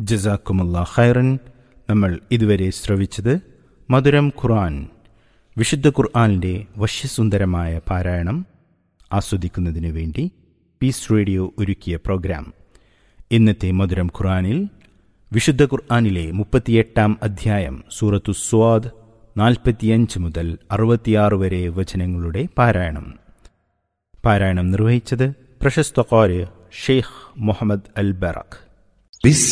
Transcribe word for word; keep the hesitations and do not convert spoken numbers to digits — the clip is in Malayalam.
ജസാക്കുമുല്ലാ ഖൈറൻ. നമ്മൾ ഇതുവരെ ശ്രവിച്ചത് മധുരം ഖുർആൻ, വിശുദ്ധ ഖുർആനിൻ്റെ വശ്യസുന്ദരമായ പാരായണം ആസ്വദിക്കുന്നതിനു വേണ്ടി പീസ് റേഡിയോ ഒരുക്കിയ പ്രോഗ്രാം. ഇന്നത്തെ മധുരം ഖുർആനിൽ വിശുദ്ധ ഖുർആനിലെ മുപ്പത്തിയെട്ടാം അധ്യായം സൂറത്തു സ്വാദ് നാൽപ്പത്തിയഞ്ച് മുതൽ അറുപത്തിയാറ് വരെ വചനങ്ങളുടെ പാരായണം. പാരായണം നിർവഹിച്ചത് പ്രശസ്ത ഖാരി ഷെയ്ഖ് മുഹമ്മദ് അൽ ബറഖ്.